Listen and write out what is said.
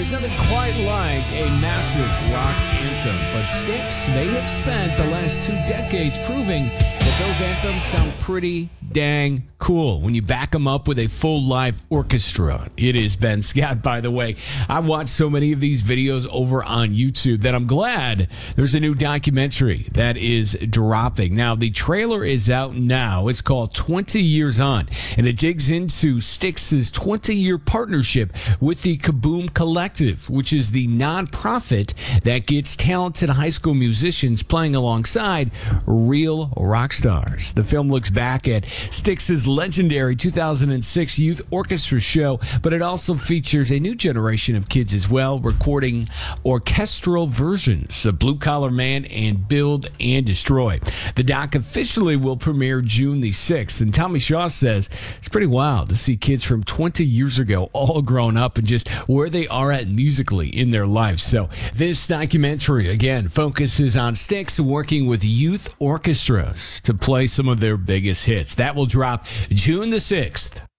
There's nothing quite like a massive rock anthem, but Styx, they have spent the last 2 decades proving that those anthems sound pretty dang cool when you back them up with a full live orchestra. It is Ben Scott, by the way. I've watched so many of these videos over on YouTube that I'm glad there's a new documentary that is dropping. Now, the trailer is out now. It's called 20 Years On, and it digs into Styx's 20-year partnership with the Kaboom Collective, which is the nonprofit that gets talented high school musicians playing alongside real rock stars. The film looks back at Styx's legendary 2006 Youth Orchestra show, but it also features a new generation of kids as well, recording orchestral versions of Blue Collar Man and Build and Destroy. The doc officially will premiere June the 6th, and Tommy Shaw says it's pretty wild to see kids from 20 years ago all grown up and just where they are at musically in their lives. So this documentary, again, focuses on Styx working with youth orchestras to play some of their biggest hits. That will drop June the 6th.